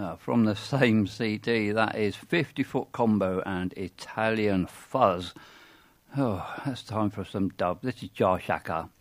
from the same CD. That is 50-Foot Combo and Italian Fuzz. Oh, that's time for some dub. This is Josh Acker.